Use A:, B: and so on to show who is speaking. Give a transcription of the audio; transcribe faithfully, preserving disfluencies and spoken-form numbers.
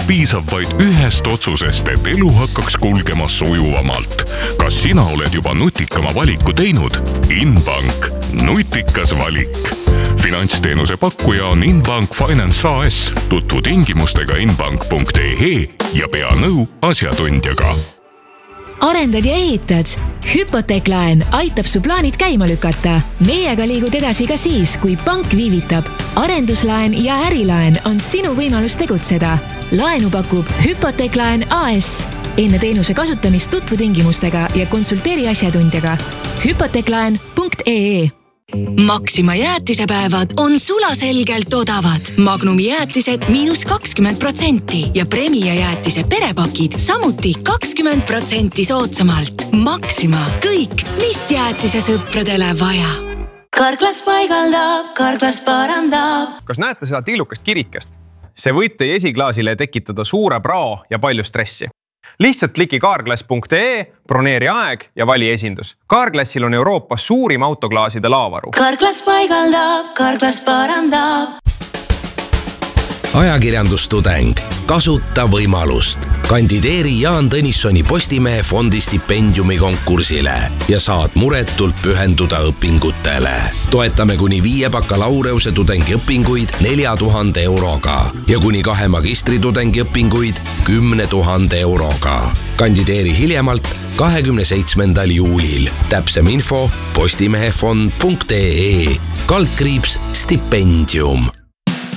A: piisab vaid ühest otsusest, et elu hakkaks kulgema sujuvamalt. Kas sina oled juba nutikama valiku teinud? Inbank. Nutikas valik. Finantsteenuse pakkuja on Inbank Finance A S. Tutvu tingimustega inbank punkt e e ja pea nõu asjatundjaga.
B: Arendad ja ehitad? Hüpoteeklaen aitab su plaanid käima lükata. Meiega liigud edasi ka siis, kui pank viivitab. Arenduslaen ja ärilaen on sinu võimalus tegutseda. Laenu pakub Hüpoteeklaen A S. Enne teenuse kasutamist tutvu tingimustega ja konsulteeri asjatundjaga. hüpoteeklaen punkt e e
C: Maxima jäätisepäevad on sulaselgelt odavad. Magnumi jäätised miinus kakskümmend protsenti ja Premia jäätise perepakid samuti kakskümmend protsenti soodsamalt. Maxima. Kõik, mis jäätise sõpradele vaja.
D: Karklas paigaldab, Karklas parandab.
E: Kas näete seda tillukest kirikest? See võid teie esiklaasile tekitada suure prao ja palju stressi. Lihtsalt kliki kaarglass punkt e e, broneeri aeg ja vali esindus. Kaarglassil on Euroopas suurim autoklaaside laavaru.
D: Karklas paigaldab, Karklas parandab.
F: Ajakirjandustudeng. Kasuta võimalust. Kandideeri Jaan Tõnissoni Postimehe fondi stipendiumi konkursile ja saad muretult pühenduda õpingutele. Toetame kuni viie bakalaureuse tudengi õpinguid nelja tuhande euroga ja kuni kahe magistritudengi õpinguid kümne tuhande euroga. Kandideeri hiljemalt kahekümne seitsmendal juulil. Täpsem info postimehefond punkt e e. Kaldkriips stipendium.